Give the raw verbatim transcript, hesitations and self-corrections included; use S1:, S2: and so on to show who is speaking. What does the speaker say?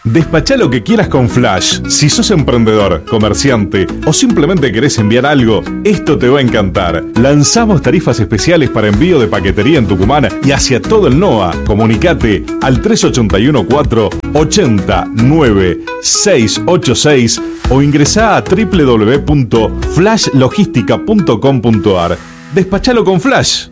S1: Despachá lo que quieras con Flash. Si sos emprendedor, comerciante o simplemente querés enviar algo, esto te va a encantar. Lanzamos tarifas especiales para envío de paquetería en Tucumán y hacia todo el NOA. Comunicate al tres ocho uno cuatro, ocho nueve seis ocho seis o ingresá a doble u doble u doble u punto flash logística punto com punto a r. Despachalo con Flash.